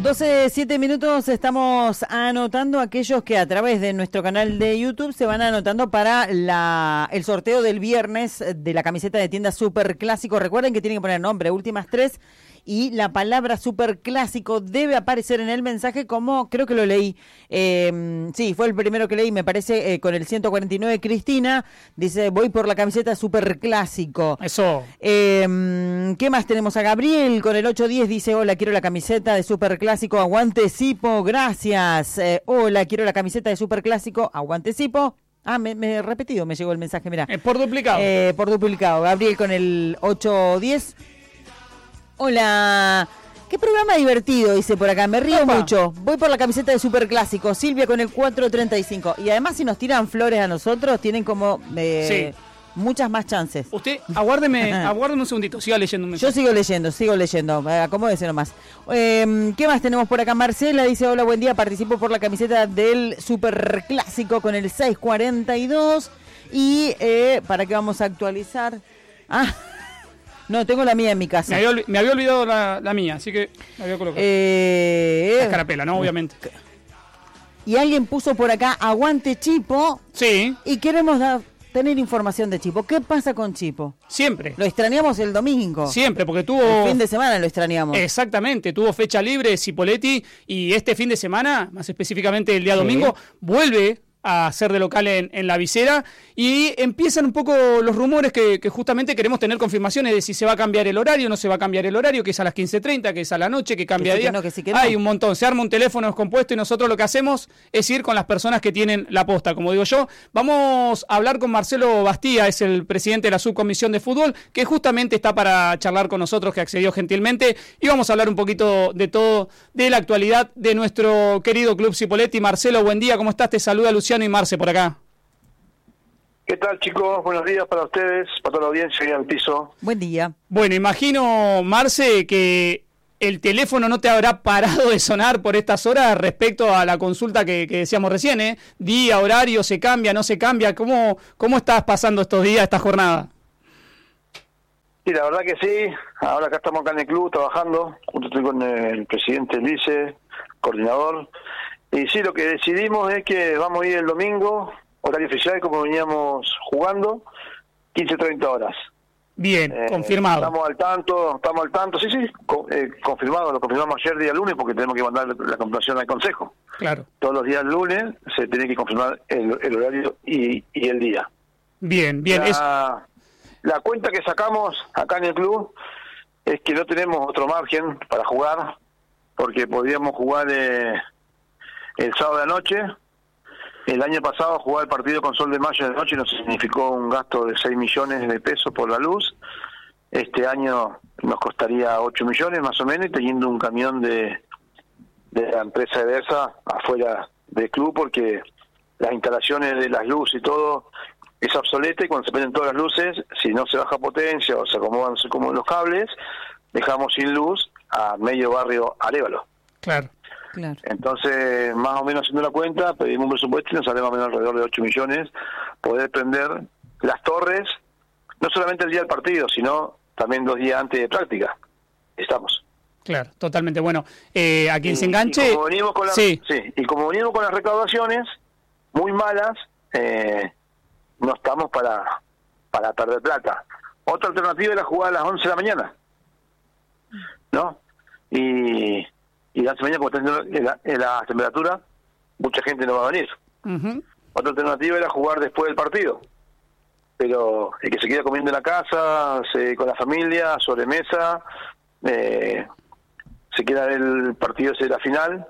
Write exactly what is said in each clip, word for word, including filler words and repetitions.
doce, siete minutos, estamos anotando aquellos que a través de nuestro canal de YouTube se van anotando para la el sorteo del viernes de la camiseta de tienda Superclásico. Recuerden que tienen que poner nombre, últimas tres, y la palabra Superclásico debe aparecer en el mensaje, como creo que lo leí. Eh, sí, fue el primero que leí, me parece, eh, con el ciento cuarenta y nueve, Cristina. Dice, voy por la camiseta Superclásico. Eso. Eh, ¿Qué más tenemos? A Gabriel con el ocho diez, dice, hola, quiero la camiseta de Superclásico, aguante Sipo, gracias. Eh, hola, quiero la camiseta de Superclásico, aguante Sipo. Ah, me, me he repetido, me llegó el mensaje, mirá. Es por duplicado. Eh, por duplicado. Gabriel con el ocho diez. Hola, qué programa divertido, dice por acá, me río Opa. mucho. Voy por la camiseta de Superclásico, Silvia con el cuatro treinta y cinco. Y además, si nos tiran flores a nosotros, tienen como eh, Sí. muchas más chances. Usted, aguárdeme, aguárdeme un segundito, siga leyendo un Yo mensaje. sigo leyendo, sigo leyendo, eh, acomódese nomás. Eh, ¿Qué más tenemos por acá? Marcela dice, hola, buen día, participo por la camiseta del Superclásico con el seis cuarenta y dos. Y, eh, ¿para qué vamos a actualizar? Ah, no, tengo la mía en mi casa. Me había, olvi- me había olvidado la, la mía, así que la había colocado. Eh, La escarapela, ¿no? Obviamente. Y alguien puso por acá, aguante Chipo, Sí, y queremos dar, tener información de Chipo. ¿Qué pasa con Chipo? siempre. Lo extrañamos el domingo. Siempre, porque El tuvo... fin de semana lo extrañamos. Exactamente, tuvo fecha libre Cipoletti y este fin de semana, más específicamente el día Sí. domingo, vuelve a ser de local en, en la visera y empiezan un poco los rumores que, que justamente queremos tener confirmaciones de si se va a cambiar el horario, no se va a cambiar el horario, que es a las quince treinta, que es a la noche, que cambia Que sí, de día. que no, que sí, que no. Hay un montón, se arma un teléfono descompuesto y nosotros lo que hacemos es ir con las personas que tienen la posta, como digo yo. Vamos a hablar con Marcelo Bastía, es el presidente de la subcomisión de fútbol, que justamente está para charlar con nosotros, que accedió gentilmente, y vamos a hablar un poquito de todo, de la actualidad de nuestro querido club Cipoletti. Marcelo, buen día, ¿cómo estás? Te saluda Luciano y Marce por acá. ¿Qué tal, chicos? Buenos días para ustedes, para toda la audiencia y al piso. Buen día. Bueno, imagino, Marce, que el teléfono no te habrá parado de sonar por estas horas respecto a la consulta que, que decíamos recién, ¿eh? Día, horario, ¿se cambia, no se cambia? ¿Cómo, cómo estás pasando estos días, esta jornada? Sí, la verdad que sí. Ahora acá estamos acá en el club trabajando. Junto estoy con el presidente Lice, coordinador. Y sí, lo que decidimos es que vamos a ir el domingo, horario oficial, como veníamos jugando, quince treinta horas. Bien, Eh, confirmado. Estamos al tanto, estamos al tanto, sí, sí, co- eh, confirmado, lo confirmamos ayer día lunes porque tenemos que mandar la confirmación al consejo. Claro. Todos los días lunes se tiene que confirmar el, el horario y, y el día. Bien, bien. La, Es, la cuenta que sacamos acá en el club es que no tenemos otro margen para jugar, porque podríamos jugar eh, el sábado de la noche. El año pasado jugar el partido con Sol de Mayo de noche nos significó un gasto de seis millones de pesos por la luz. Este año nos costaría ocho millones más o menos, y teniendo un camión de, de la empresa Eversa afuera del club, porque las instalaciones de las luces y todo es obsoleta, y cuando se prenden todas las luces, si no se baja potencia o se acomodan como los cables, dejamos sin luz a medio barrio Arévalo. claro. Claro. Entonces, más o menos haciendo la cuenta, pedimos un presupuesto y nos sale más o menos alrededor de ocho millones poder prender las torres, no solamente el día del partido, sino también dos días antes de práctica. Estamos. Claro, totalmente. Bueno, eh, a quien Y- se enganche... Y como venimos con, la- sí, sí, y como venimos con las recaudaciones muy malas, eh, no estamos para, para perder plata. Otra alternativa era jugar a las once de la mañana, ¿no? Y... y la mañana, como está en la, en la temperatura, mucha gente no va a venir. ujú, Otra alternativa era jugar después del partido, pero el que se queda comiendo en la casa, se, con la familia, sobremesa, eh, se queda el partido ese de la final,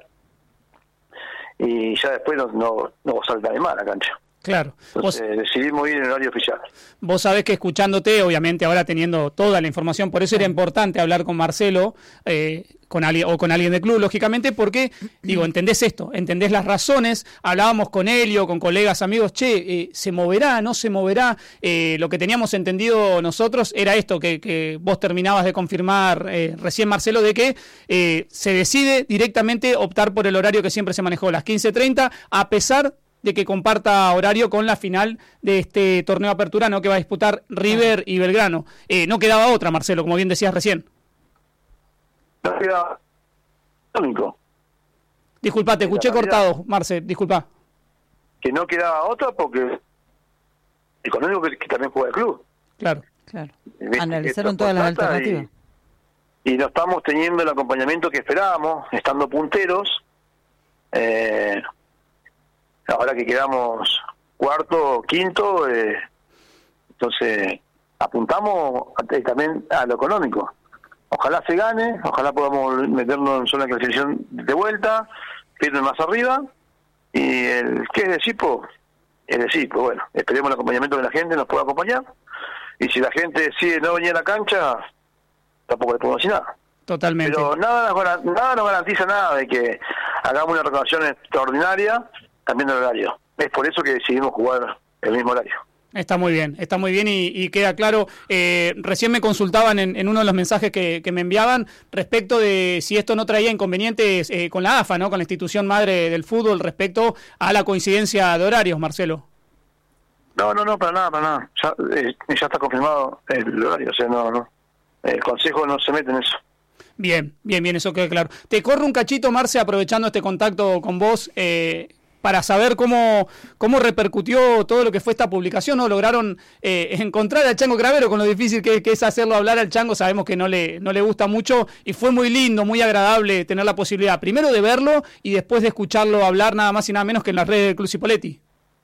y ya después no, no, no salta de más la cancha. claro. Vos- Entonces decidimos ir en el horario oficial. Vos sabés que escuchándote, obviamente ahora teniendo toda la información, por eso era importante hablar con Marcelo, eh, con alguien, o con alguien del club, lógicamente, porque, digo, entendés esto, entendés las razones, hablábamos con Helio, con colegas, amigos, che, eh, ¿se moverá, no se moverá? Eh, lo que teníamos entendido nosotros era esto, que, que vos terminabas de confirmar eh, recién, Marcelo, de que eh, se decide directamente optar por el horario que siempre se manejó, las quince treinta, a pesar de que comparta horario con la final de este torneo de apertura, no, que va a disputar River y Belgrano. Eh, no quedaba otra, Marcelo, como bien decías recién. No queda único. Disculpa, te escuché cortado, Marce, disculpa. Que no quedaba otra porque económico que, que también juega el club. Claro. Claro. ¿Viste? Analizaron Esto todas las contrata alternativas. Y, y no estamos teniendo el acompañamiento que esperábamos, estando punteros. Eh, ahora que quedamos cuarto, quinto, eh, entonces apuntamos a, también a lo económico. Ojalá se gane, ojalá podamos meternos en zona de clasificación de vuelta, pierden más arriba. Y el que es de Cipo, es de Cipo. Bueno, esperemos el acompañamiento de la gente, nos pueda acompañar. Y si la gente decide no venir a la cancha, tampoco le podemos decir nada. Totalmente. Pero nada nos, nada nos garantiza nada de que hagamos una recaudación extraordinaria cambiando el horario. Es por eso que decidimos jugar el mismo horario. Está muy bien, está muy bien y, y queda claro. Eh, recién me consultaban en, en uno de los mensajes que, que me enviaban respecto de si esto no traía inconvenientes eh, con la A F A, ¿no? Con la institución madre del fútbol respecto a la coincidencia de horarios, Marcelo. No, no, no, para nada, para nada. Ya, eh, ya está confirmado el horario, o sea, no, no. El Consejo no se mete en eso. Bien, bien, bien, eso queda claro. Te corro un cachito, Marce, aprovechando este contacto con vos, eh, para saber cómo cómo repercutió todo lo que fue esta publicación, ¿no? Lograron eh, encontrar al Chango Cravero, con lo difícil que, que es hacerlo hablar al Chango, sabemos que no le no le gusta mucho, y fue muy lindo, muy agradable tener la posibilidad, primero de verlo y después de escucharlo hablar nada más y nada menos que en las redes del Club Cipolletti.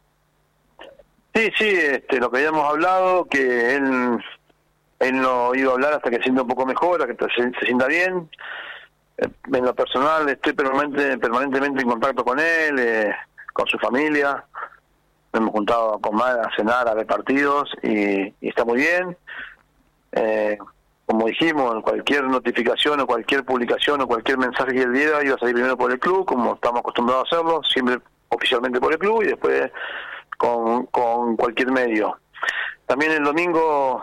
Sí, sí, este, lo que habíamos hablado, que él, él no iba a hablar hasta que se sienta un poco mejor, hasta que se, se sienta bien. En lo personal estoy permanente, permanentemente en contacto con él, eh, con su familia. Nos hemos juntado con madre a cenar, a ver partidos y, y está muy bien. Eh, como dijimos, cualquier notificación o cualquier publicación o cualquier mensaje que él diera iba a salir primero por el club, como estamos acostumbrados a hacerlo, siempre oficialmente por el club y después con, con cualquier medio. También el domingo,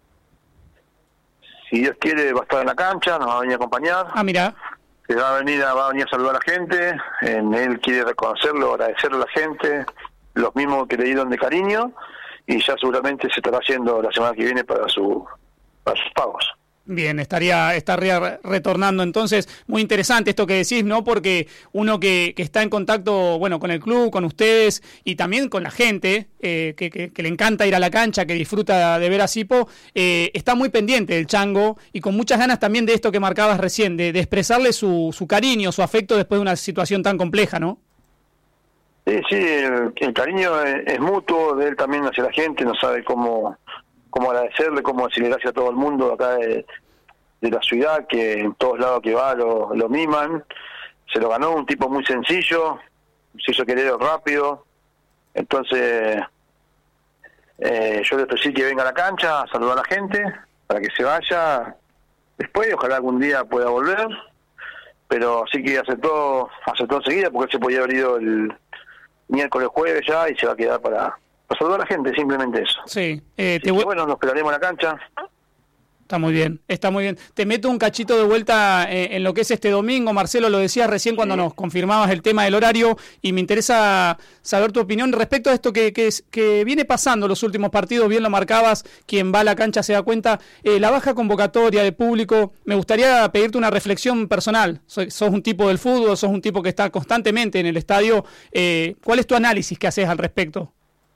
si Dios quiere, va a estar en la cancha, nos va a venir a acompañar. Ah, mira. Se va a venir a, va a venir a saludar a la gente. En él quiere reconocerlo, agradecerle a la gente, los mismos que le dieron de cariño, y ya seguramente se estará haciendo la semana que viene para, su, para sus pagos. Bien, estaría estaría retornando entonces. Muy interesante esto que decís, ¿no? Porque uno que, que está en contacto, bueno, con el club, con ustedes y también con la gente, eh, que, que, que le encanta ir a la cancha, que disfruta de ver a Cipo, eh, está muy pendiente del Chango y con muchas ganas también de esto que marcabas recién, de, de expresarle su, su cariño, su afecto después de una situación tan compleja, ¿no? Sí, sí, el, el cariño es, es mutuo de él también hacia la gente, no sabe cómo... cómo agradecerle, cómo decirle gracias a todo el mundo acá de, de la ciudad, que en todos lados que va lo, lo miman. Se lo ganó, un tipo muy sencillo, se hizo querer rápido. Entonces, eh, yo le ofrecí que venga a la cancha a saludar a la gente, para que se vaya después, ojalá algún día pueda volver. Pero sí que aceptó, aceptó enseguida, porque él se podía haber ido el miércoles, jueves ya, y se va a quedar para... para saludar a la gente, simplemente eso. Sí. Eh, te voy... Bueno, nos esperaremos en la cancha. Está muy bien, está muy bien. Te meto un cachito de vuelta en, en lo que es este domingo. Marcelo, lo decías recién cuando sí. nos confirmabas el tema del horario y me interesa saber tu opinión respecto a esto que, que, que viene pasando los últimos partidos. Bien lo marcabas, quien va a la cancha se da cuenta. Eh, la baja convocatoria de público, me gustaría pedirte una reflexión personal. Sos, sos un tipo del fútbol, sos un tipo que está constantemente en el estadio. Eh, ¿Cuál es tu análisis que haces al respecto?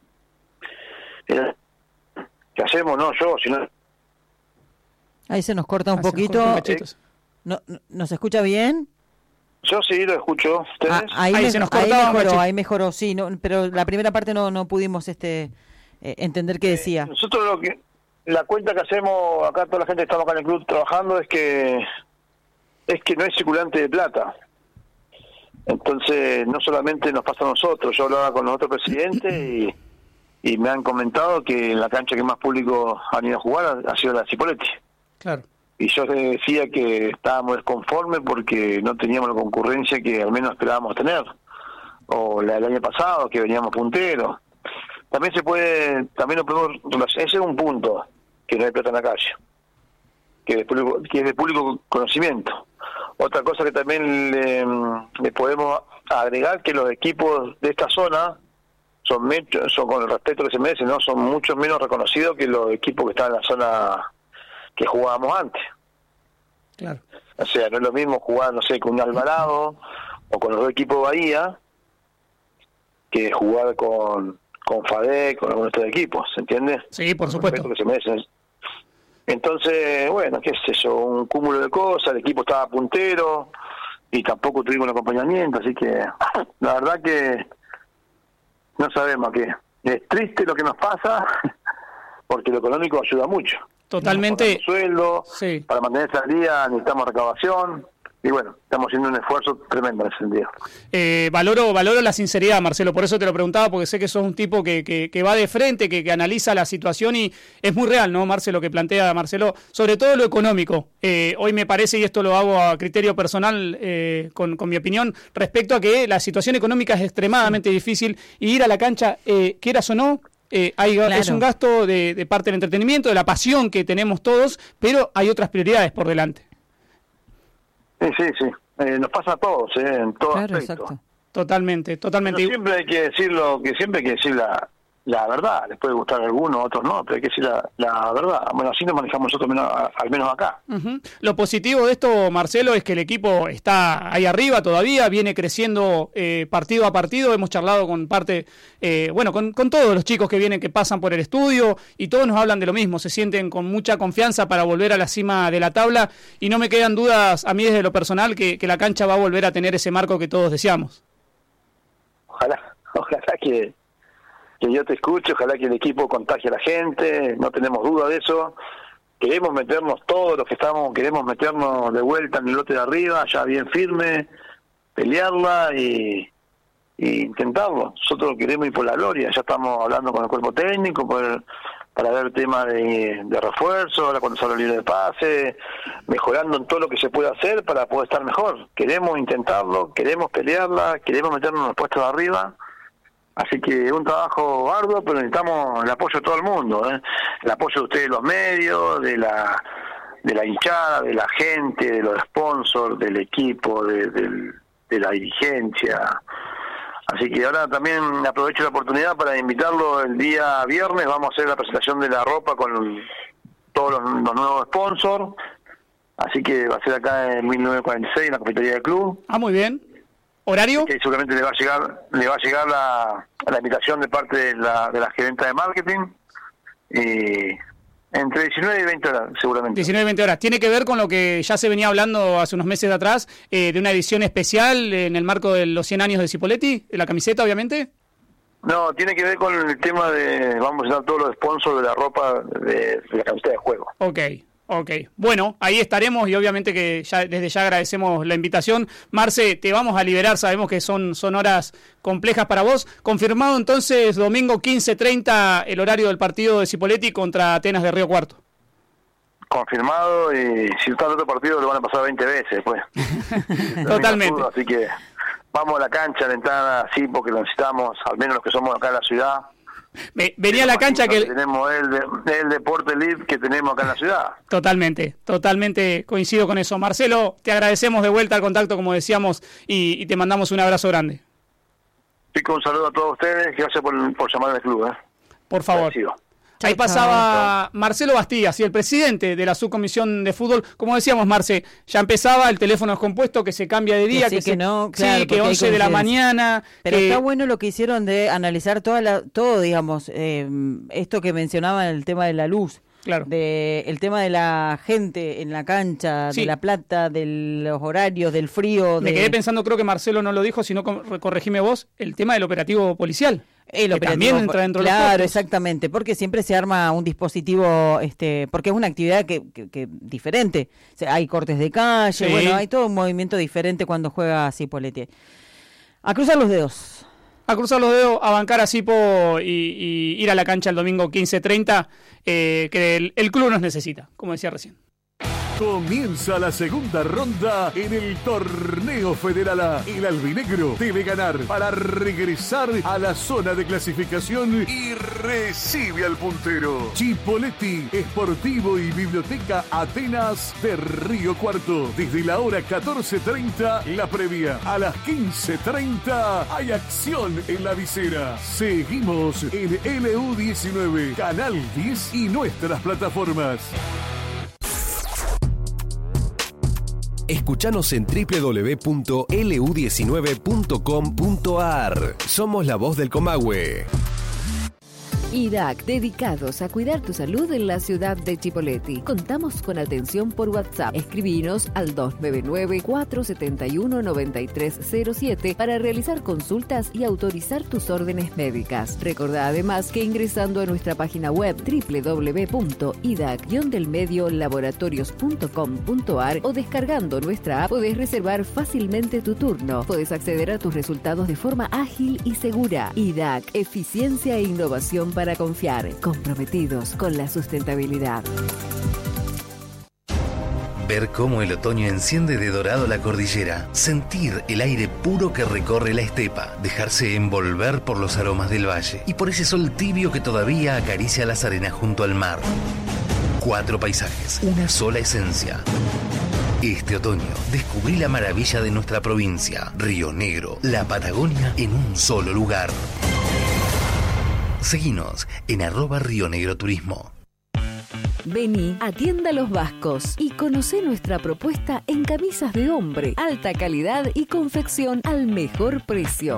¿Qué hacemos? No, yo, si no... Ahí se nos corta un ah, poquito. Eh, no, ¿Nos escucha bien? Yo sí lo escucho. ¿Ustedes? Ah, ahí, ahí me, se nos cortaba, ahí mejoró, ahí mejoró, sí. No, pero la primera parte no no pudimos este eh, entender qué decía. Eh, nosotros lo que... La cuenta que hacemos acá, toda la gente que estamos acá en el club trabajando, es que es que no hay circulante de plata. Entonces, no solamente nos pasa a nosotros. Yo hablaba con los otros presidentes y... y me han comentado que la cancha que más público han ido a jugar ha, ha sido la Cipolletti. Claro. Y yo decía que estábamos desconformes porque no teníamos la concurrencia que al menos esperábamos tener, o la del año pasado, que veníamos punteros. También se puede, también lo podemos, ese es un punto, que no hay plata en la calle, que es de público, que es de público conocimiento. Otra cosa que también le, le podemos agregar, que los equipos de esta zona son, mecho, son con el respeto que se merecen, ¿no? Son mucho menos reconocidos que los equipos que están en la zona que jugábamos antes. Claro. O sea, no es lo mismo jugar, no sé, con un Alvarado o con los dos equipos Bahía que jugar con con FADEC, con algunos otros equipos, ¿se entiende? Sí, por supuesto. Que se merecen. Entonces, bueno, qué es eso, un cúmulo de cosas, el equipo estaba puntero y tampoco tuvimos un acompañamiento, así que la verdad que no sabemos qué. Es triste lo que nos pasa, porque lo económico ayuda mucho. Totalmente. Para sueldo, sí. Para mantenerse al día necesitamos recaudación. Y bueno, estamos haciendo un esfuerzo tremendo en ese sentido. Eh, valoro, valoro la sinceridad, Marcelo, por eso te lo preguntaba, porque sé que sos un tipo que, que, que va de frente, que, que analiza la situación y es muy real, ¿no, Marcelo, lo que plantea Marcelo? Sobre todo lo económico. Eh, hoy me parece, y esto lo hago a criterio personal eh, con, con mi opinión, respecto a que la situación económica es extremadamente difícil y ir a la cancha, eh, quieras o no, Eh, hay, claro. Es un gasto de, de parte del entretenimiento, de la pasión que tenemos todos, pero hay otras prioridades por delante. Sí, sí, sí. Eh, nos pasa a todos, eh, en todo claro, aspecto. Exacto. Totalmente, totalmente. Pero siempre hay que decirlo, que siempre hay que decir la, la verdad. Les puede gustar a algunos, a otros no, pero hay que decir la, la verdad. Bueno, así nos manejamos nosotros, menos, al menos acá. Uh-huh. Lo positivo de esto, Marcelo, es que el equipo está ahí arriba todavía, viene creciendo eh, partido a partido. Hemos charlado con parte, eh, bueno, con, con todos los chicos que vienen, que pasan por el estudio, y todos nos hablan de lo mismo, se sienten con mucha confianza para volver a la cima de la tabla, y no me quedan dudas a mí desde lo personal que, que la cancha va a volver a tener ese marco que todos deseamos. Ojalá, ojalá que... que yo te escuche, ojalá que el equipo contagie a la gente, no tenemos duda de eso. Queremos meternos todos los que estamos, queremos meternos de vuelta en el lote de arriba, ya bien firme, pelearla y, y intentarlo. Nosotros queremos ir por la gloria, ya estamos hablando con el cuerpo técnico por, para ver temas de, de refuerzo, ahora cuando sale libre de pase, mejorando en todo lo que se puede hacer para poder estar mejor. Queremos intentarlo, queremos pelearla, queremos meternos en los puestos de arriba. Así que un trabajo arduo, pero necesitamos el apoyo de todo el mundo, ¿eh? El apoyo de ustedes, los medios, de la de la hinchada, de la gente, de los sponsors, del equipo, de, de, de la dirigencia. Así que ahora también aprovecho la oportunidad para invitarlo el día viernes. Vamos a hacer la presentación de la ropa con todos los, los nuevos sponsors. Así que va a ser acá en mil novecientos cuarenta y seis, en la cafetería del club. Ah, muy bien. ¿Horario? Que seguramente le va a llegar le va a llegar la, la invitación de parte de la, de la gerenta de marketing, y entre diecinueve y veinte horas seguramente. diecinueve y veinte horas. ¿Tiene que ver con lo que ya se venía hablando hace unos meses de atrás, eh, de una edición especial en el marco de los cien años de Cipolletti, de la camiseta obviamente? No, tiene que ver con el tema de, vamos a dar todos los sponsors de la ropa de, de la camiseta de juego. Ok. Ok, bueno, ahí estaremos y obviamente que ya desde ya agradecemos la invitación. Marce, te vamos a liberar, sabemos que son, son horas complejas para vos. Confirmado entonces domingo quince treinta el horario del partido de Cipolletti contra Atenas de Río Cuarto. Confirmado, y si está el otro partido lo van a pasar veinte veces después. Totalmente. Así que vamos a la cancha, alentada así, porque lo necesitamos, al menos los que somos acá en la ciudad. Me, venía a la cancha que... Tenemos el, de, el deporte elite que tenemos acá en la ciudad. Totalmente, totalmente coincido con eso. Marcelo, te agradecemos de vuelta al contacto, como decíamos, y, y te mandamos un abrazo grande. Pico, un saludo a todos ustedes, gracias por, por llamar al club. ¿eh? Por favor. Agradecido. Ahí pasaba Marcelo Bastías, y el presidente de la subcomisión de fútbol. Como decíamos, Marce, ya empezaba el teléfono descompuesto, que se cambia de día, que, que, que se, no, claro, sí, que once de la mañana. Pero que... está bueno lo que hicieron de analizar toda la, todo, digamos, eh, esto que mencionaban, el tema de la luz. Claro. De, el tema de la gente en la cancha, sí. De la plata, de los horarios, del frío. Me de... quedé pensando, creo que Marcelo no lo dijo, sino corregime vos, el tema del operativo policial. El que operativo, también entra dentro claro, de los costos. Exactamente, porque siempre se arma un dispositivo, este, porque es una actividad que, que, que diferente. O sea, hay cortes de calle, sí. Bueno, hay todo un movimiento diferente cuando juega Cipolletti. A cruzar los dedos. A cruzar los dedos, a bancar a Cipo y, y ir a la cancha el domingo quince treinta, eh, que el, el club nos necesita, como decía recién. Comienza la segunda ronda en el Torneo Federal A. El albinegro debe ganar para regresar a la zona de clasificación y recibe al puntero. Cipolletti, Esportivo y Biblioteca Atenas de Río Cuarto. Desde la hora catorce treinta, la previa. A las quince treinta hay acción en la visera. Seguimos en L U diecinueve, Canal diez y nuestras plataformas. Escuchanos en doble u doble u doble u punto l u diecinueve punto com punto a r. Somos la voz del Comahue. I D A C, dedicados a cuidar tu salud en la ciudad de Chipoleti. Contamos con atención por WhatsApp. Escribinos al dos nueve nueve, cuatro siete uno, nueve tres cero siete para realizar consultas y autorizar tus órdenes médicas. Recordá además que ingresando a nuestra página web doble u doble u doble u punto i d a c guion del medio laboratorios punto com punto a r o descargando nuestra app podés reservar fácilmente tu turno. Podés acceder a tus resultados de forma ágil y segura. I D A C, eficiencia e innovación para Para confiar, comprometidos con la sustentabilidad. Ver cómo el otoño enciende de dorado la cordillera, sentir el aire puro que recorre la estepa, dejarse envolver por los aromas del valle y por ese sol tibio que todavía acaricia las arenas junto al mar. Cuatro paisajes, una sola esencia. Este otoño descubrí la maravilla de nuestra provincia, Río Negro, la Patagonia en un solo lugar. Seguinos en arroba Río Negro Turismo. Vení a Tienda Los Vascos y conocé nuestra propuesta en camisas de hombre, alta calidad y confección al mejor precio.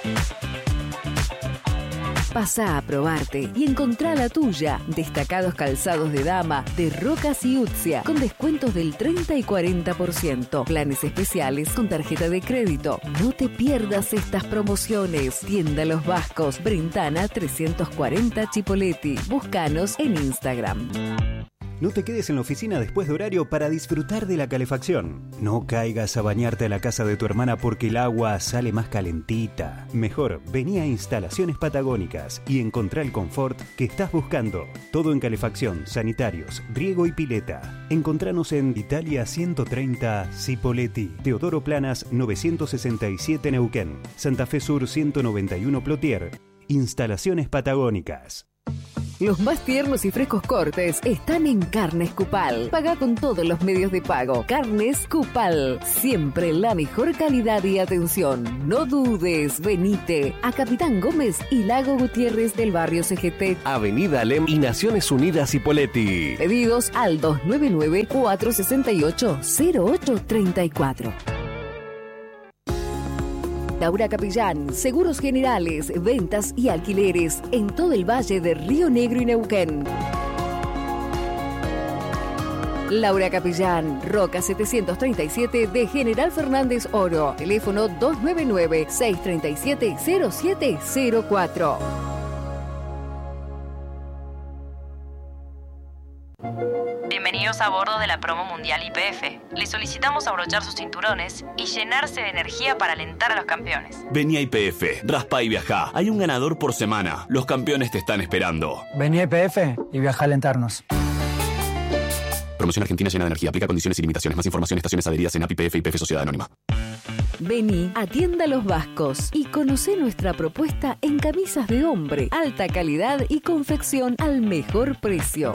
Pasá a probarte y encontrá la tuya. Destacados calzados de dama de Rocas y Utzia con descuentos del treinta y cuarenta por ciento. Planes especiales con tarjeta de crédito. No te pierdas estas promociones. Tienda Los Vascos, Brentana trescientos cuarenta Chipoleti. Búscanos en Instagram. No te quedes en la oficina después de horario para disfrutar de la calefacción. No caigas a bañarte a la casa de tu hermana porque el agua sale más calentita. Mejor, vení a Instalaciones Patagónicas y encontrá el confort que estás buscando. Todo en calefacción, sanitarios, riego y pileta. Encontranos en Italia ciento treinta Cipolletti, Teodoro Planas novecientos sesenta y siete Neuquén, Santa Fe Sur ciento noventa y uno Plotier. Instalaciones Patagónicas. Los más tiernos y frescos cortes están en Carnes Cupal. Paga con todos los medios de pago. Carnes Cupal. Siempre la mejor calidad y atención. No dudes, venite a Capitán Gómez y Lago Gutiérrez del barrio C G T. Avenida Alem y Naciones Unidas Cipolletti. Pedidos al dos nueve nueve, cuatro seis ocho, cero ocho tres cuatro. Laura Capellán, seguros generales, ventas y alquileres en todo el valle de Río Negro y Neuquén. Laura Capellán, Roca setecientos treinta y siete de General Fernández Oro. Teléfono dos nueve nueve, seis tres siete, cero siete cero cuatro. Bienvenidos a bordo de la promo mundial Y P F. Les solicitamos abrochar sus cinturones y llenarse de energía para alentar a los campeones. Vení a Y P F, raspa y viajá. Hay un ganador por semana. Los campeones te están esperando. Vení a Y P F y viajá a alentarnos. Promoción Argentina llena de energía. Aplica condiciones y limitaciones. Más información, estaciones adheridas en A P I P F y P F Sociedad Anónima. Vení a Tienda Los Vascos y conocé nuestra propuesta en camisas de hombre, alta calidad y confección al mejor precio.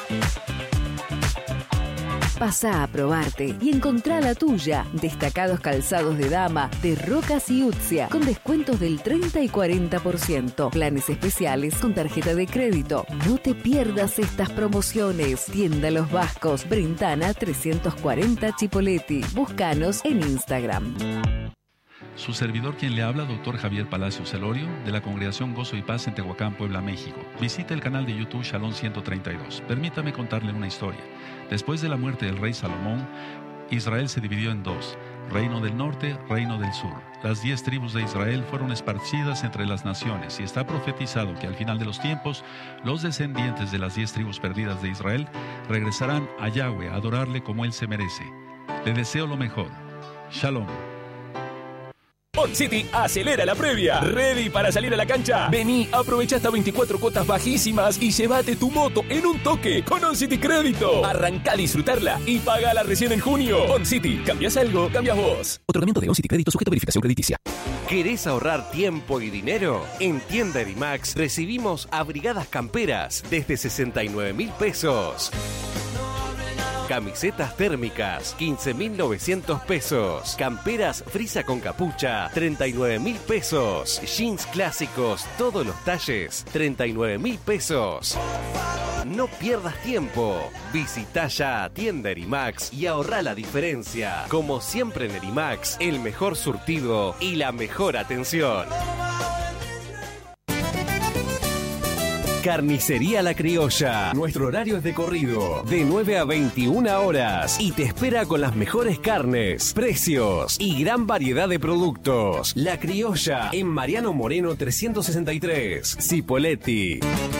Pasá a probarte y encontrá la tuya. Destacados calzados de dama de Rocas y Utzia con descuentos del treinta y cuarenta por ciento. Planes especiales con tarjeta de crédito. No te pierdas estas promociones. Tienda Los Vascos, Brentana trescientos cuarenta Chipolletti. Búscanos en Instagram. Su servidor quien le habla, doctor Javier Palacios Celorio, de la Congregación Gozo y Paz en Tehuacán, Puebla, México. Visite el canal de YouTube Shalom ciento treinta y dos. Permítame contarle una historia. Después de la muerte del rey Salomón, Israel se dividió en dos, reino del norte, reino del sur. Las diez tribus de Israel fueron esparcidas entre las naciones y está profetizado que al final de los tiempos, los descendientes de las diez tribus perdidas de Israel regresarán a Yahweh a adorarle como él se merece. Le deseo lo mejor. Shalom. On City acelera la previa. ¿Ready para salir a la cancha? Vení, aprovecha hasta veinticuatro cuotas bajísimas y llévate tu moto en un toque con On City Crédito. Arranca a disfrutarla y págala recién en junio. On City, ¿cambias algo? Cambias vos. Otorgamiento de On City Crédito sujeto a verificación crediticia. ¿Querés ahorrar tiempo y dinero? En Tienda Erimax recibimos abrigadas camperas desde sesenta y nueve mil pesos. Camisetas térmicas, quince mil novecientos pesos. Camperas frisa con capucha, treinta y nueve mil pesos. Jeans clásicos, todos los talles, treinta y nueve mil pesos. No pierdas tiempo. Visita ya Tienda Erimax y ahorra la diferencia. Como siempre en Erimax, el mejor surtido y la mejor atención. Carnicería La Criolla. Nuestro horario es de corrido, de nueve a veintiuna horas. Y te espera con las mejores carnes, precios y gran variedad de productos. La Criolla, en Mariano Moreno trescientos sesenta y tres, Cipolletti.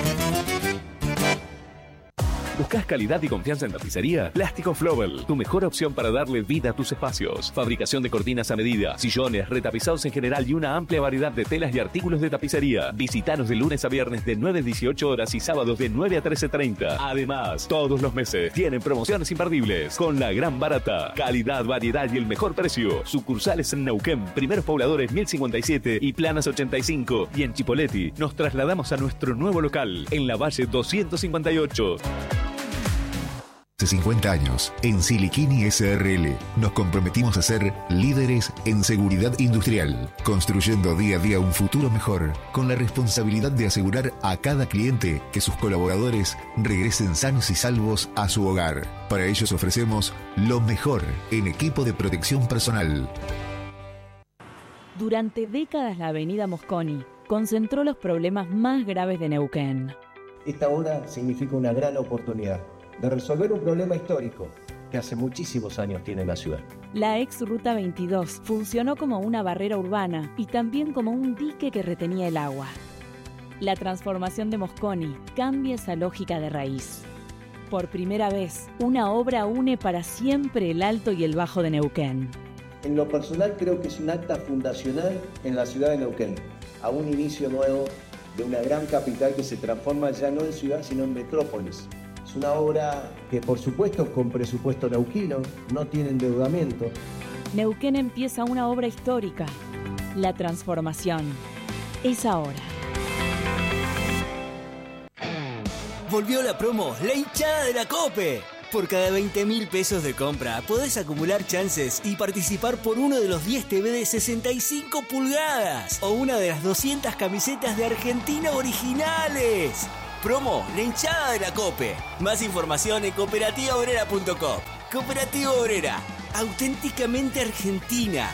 ¿Buscas calidad y confianza en tapicería? Plástico Flowell, tu mejor opción para darle vida a tus espacios. Fabricación de cortinas a medida, sillones, retapizados en general y una amplia variedad de telas y artículos de tapicería. Visítanos de lunes a viernes de nueve a dieciocho horas y sábados de nueve a trece treinta. Además, todos los meses tienen promociones imperdibles con la gran barata. Calidad, variedad y el mejor precio. Sucursales en Neuquén, Primeros Pobladores mil cincuenta y siete y Planas ochenta y cinco. Y en Chipolletti nos trasladamos a nuestro nuevo local en la Valle doscientos cincuenta y ocho. Hace cincuenta años, en Siliquini S R L, nos comprometimos a ser líderes en seguridad industrial, construyendo día a día un futuro mejor, con la responsabilidad de asegurar a cada cliente que sus colaboradores regresen sanos y salvos a su hogar. Para ellos ofrecemos lo mejor en equipo de protección personal. Durante décadas la avenida Mosconi concentró los problemas más graves de Neuquén. Esta obra significa una gran oportunidad de resolver un problema histórico que hace muchísimos años tiene la ciudad. La ex Ruta veintidós funcionó como una barrera urbana y también como un dique que retenía el agua. La transformación de Mosconi cambia esa lógica de raíz. Por primera vez, una obra une para siempre el Alto y el Bajo de Neuquén. En lo personal creo que es un acta fundacional en la ciudad de Neuquén, a un inicio nuevo de una gran capital que se transforma ya no en ciudad sino en metrópolis. Es una obra que, por supuesto, con presupuesto neuquino, no tiene endeudamiento. Neuquén empieza una obra histórica. La transformación es ahora. Volvió la promo La Hinchada de la COPE. Por cada veinte mil pesos de compra podés acumular chances y participar por uno de los diez T V de sesenta y cinco pulgadas o una de las doscientas camisetas de Argentina originales. Promo La Hinchada de la COPE. Más información en cooperativa obrera punto com. Cooperativa Obrera, auténticamente argentina.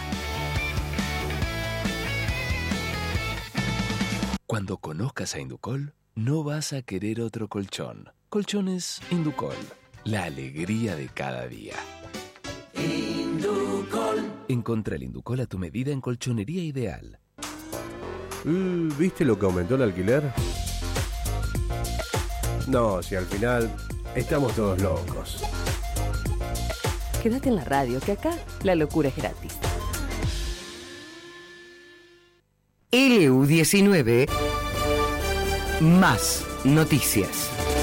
Cuando conozcas a Inducol, no vas a querer otro colchón. Colchones Inducol, la alegría de cada día. Inducol. Encontrá el Inducol a tu medida en Colchonería Ideal. Uh, ¿Viste lo que aumentó el alquiler? No, si al final estamos todos locos. Quédate en la radio, que acá la locura es gratis. L U diecinueve, más noticias.